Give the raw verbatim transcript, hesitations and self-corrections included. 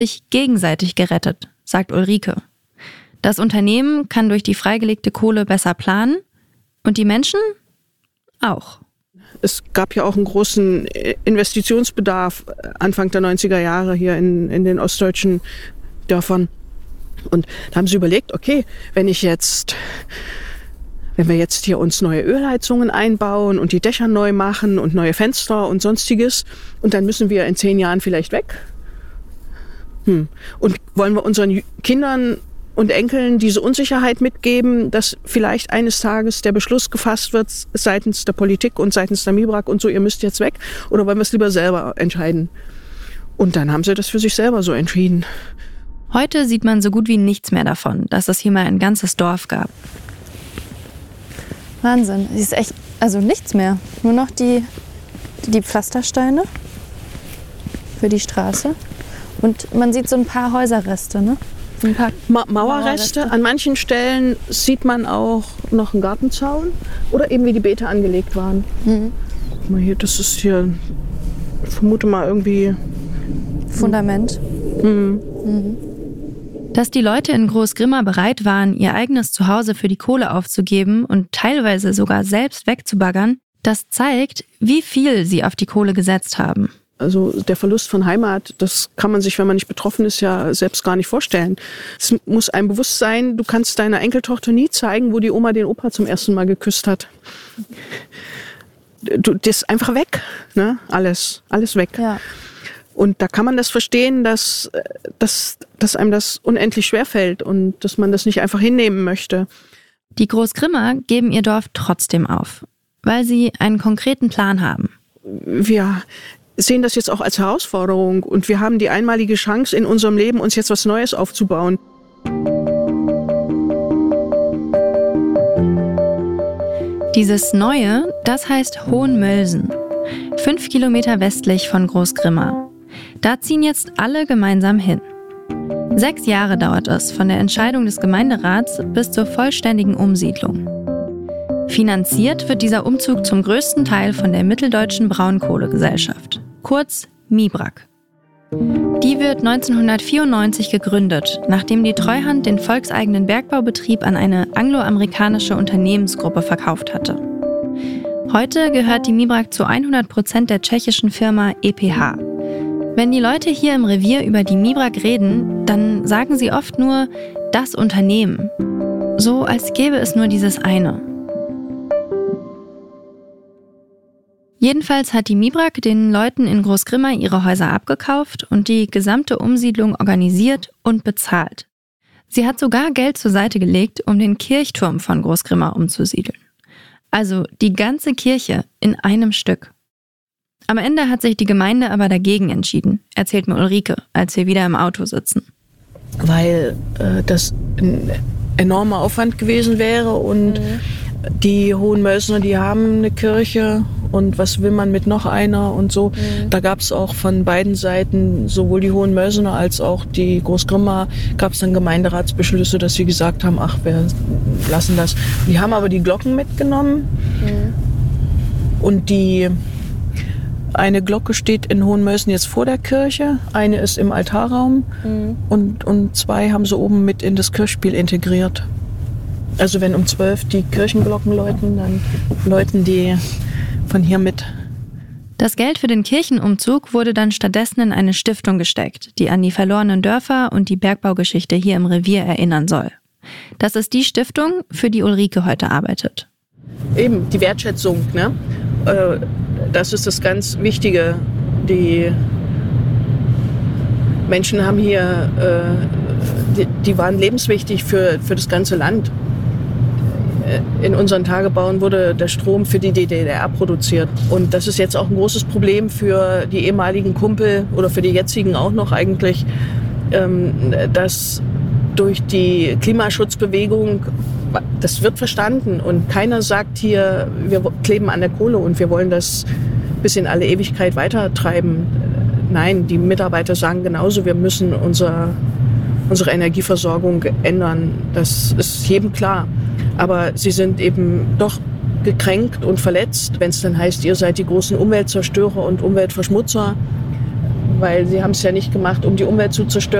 sich gegenseitig gerettet, sagt Ulrike. Das Unternehmen kann durch die freigelegte Kohle besser planen und die Menschen auch. Es gab ja auch einen großen Investitionsbedarf Anfang der neunziger Jahre hier in, in den ostdeutschen Dörfern. Und da haben sie überlegt, okay, wenn ich jetzt, wenn wir jetzt hier uns neue Ölheizungen einbauen und die Dächer neu machen und neue Fenster und sonstiges, und dann müssen wir in zehn Jahren vielleicht weg. Hm. Und wollen wir unseren Kindern und Enkeln diese Unsicherheit mitgeben, dass vielleicht eines Tages der Beschluss gefasst wird seitens der Politik und seitens der MIBRAG und so, ihr müsst jetzt weg, oder wollen wir es lieber selber entscheiden? Und dann haben sie das für sich selber so entschieden. Heute sieht man so gut wie nichts mehr davon, dass es hier mal ein ganzes Dorf gab. Wahnsinn, es ist echt, also nichts mehr. Nur noch die, die Pflastersteine für die Straße. Und man sieht so ein paar Häuserreste, ne? Ein paar Ma- Mauerreste. An manchen Stellen sieht man auch noch einen Gartenzaun oder eben wie die Beete angelegt waren. Mhm. Guck mal hier, das ist hier, ich vermute mal irgendwie Fundament. Mhm. Mhm. Dass die Leute in Großgrimma bereit waren, ihr eigenes Zuhause für die Kohle aufzugeben und teilweise sogar selbst wegzubaggern, das zeigt, wie viel sie auf die Kohle gesetzt haben. Also der Verlust von Heimat, das kann man sich, wenn man nicht betroffen ist, ja selbst gar nicht vorstellen. Es muss einem bewusst sein, du kannst deiner Enkeltochter nie zeigen, wo die Oma den Opa zum ersten Mal geküsst hat. Du, das ist einfach weg, ne? Alles, alles weg. Ja. Und da kann man das verstehen, dass, dass, dass einem das unendlich schwerfällt und dass man das nicht einfach hinnehmen möchte. Die Großgrimmer geben ihr Dorf trotzdem auf, weil sie einen konkreten Plan haben. Wir sehen das jetzt auch als Herausforderung und wir haben die einmalige Chance in unserem Leben, uns jetzt was Neues aufzubauen. Dieses Neue, das heißt Hohenmölsen, fünf Kilometer westlich von Großgrimma. Da ziehen jetzt alle gemeinsam hin. Sechs Jahre dauert es von der Entscheidung des Gemeinderats bis zur vollständigen Umsiedlung. Finanziert wird dieser Umzug zum größten Teil von der Mitteldeutschen Braunkohlegesellschaft, kurz MIBRAG. Die wird neunzehnhundertvierundneunzig gegründet, nachdem die Treuhand den volkseigenen Bergbaubetrieb an eine angloamerikanische Unternehmensgruppe verkauft hatte. Heute gehört die MIBRAG zu hundert Prozent der tschechischen Firma E P H. Wenn die Leute hier im Revier über die MIBRAG reden, dann sagen sie oft nur das Unternehmen. So als gäbe es nur dieses eine. Jedenfalls hat die MIBRAG den Leuten in Großgrimma ihre Häuser abgekauft und die gesamte Umsiedlung organisiert und bezahlt. Sie hat sogar Geld zur Seite gelegt, um den Kirchturm von Großgrimma umzusiedeln. Also die ganze Kirche in einem Stück. Am Ende hat sich die Gemeinde aber dagegen entschieden, erzählt mir Ulrike, als wir wieder im Auto sitzen. Weil äh, das ein enormer Aufwand gewesen wäre und mhm. die Hohenmölsener, die haben eine Kirche und was will man mit noch einer und so. Mhm. Da gab es auch von beiden Seiten, sowohl die Hohenmölsener als auch die Großgrimma, gab es dann Gemeinderatsbeschlüsse, dass sie gesagt haben, ach, wir lassen das. Die haben aber die Glocken mitgenommen mhm. und die eine Glocke steht in Hohenmölsen jetzt vor der Kirche, eine ist im Altarraum mhm. und, und zwei haben sie oben mit in das Kirchspiel integriert. Also wenn um zwölf die Kirchenglocken läuten, dann läuten die von hier mit. Das Geld für den Kirchenumzug wurde dann stattdessen in eine Stiftung gesteckt, die an die verlorenen Dörfer und die Bergbaugeschichte hier im Revier erinnern soll. Das ist die Stiftung, für die Ulrike heute arbeitet. Eben, die Wertschätzung, ne? Das ist das ganz Wichtige. Die Menschen haben hier, die, die waren lebenswichtig für, für das ganze Land. In unseren Tagebauen wurde der Strom für die D D R produziert. Und das ist jetzt auch ein großes Problem für die ehemaligen Kumpel oder für die jetzigen auch noch eigentlich, dass durch die Klimaschutzbewegung, das wird verstanden und keiner sagt hier, wir kleben an der Kohle und wir wollen das bis in alle Ewigkeit weitertreiben. Nein, die Mitarbeiter sagen genauso, wir müssen unser, unsere Energieversorgung ändern. Das ist jedem klar. Aber sie sind eben doch gekränkt und verletzt, wenn es dann heißt, ihr seid die großen Umweltzerstörer und Umweltverschmutzer. weil sie haben es ja nicht gemacht, um die Umwelt zu zerstören.